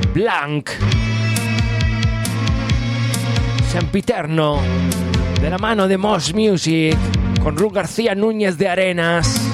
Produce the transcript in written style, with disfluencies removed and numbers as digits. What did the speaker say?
Blanc, Sempiterno, de la mano de Moss Music, con Ru García Núñez de Arenas.